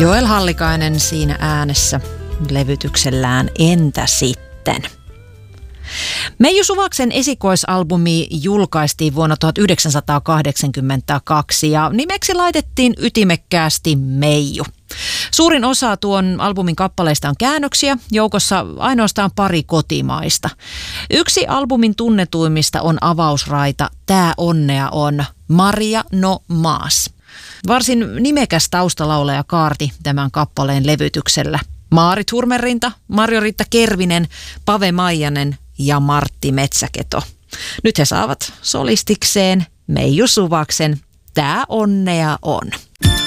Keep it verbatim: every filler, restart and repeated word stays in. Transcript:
Joel Hallikainen siinä äänessä levytyksellään Entä sitten? Meiju Suvaksen esikoisalbumi julkaistiin vuonna tuhatyhdeksänsataakahdeksankymmentäkaksi ja nimeksi laitettiin ytimekkäästi Meiju. Suurin osa tuon albumin kappaleista on käännöksiä, joukossa ainoastaan pari kotimaista. Yksi albumin tunnetuimmista on avausraita Tää onnea on, Maria no Maas. Varsin nimekäs taustalaulaja kaarti tämän kappaleen levytyksellä. Maarit Hurmerinta, Marjo-Riitta Kervinen, Pave Maijanen ja Martti Metsäketo. Nyt he saavat solistikseen Meiju Suvaksen Tää onnea on.